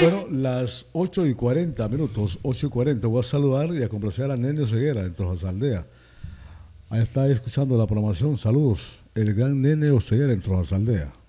Bueno, las 8:40, 8:40. Voy a saludar y a complacer a Nene Oseguera en Trozas Aldea. Ahí está escuchando la programación. Saludos, el gran Nene Oseguera en Trozas Aldea.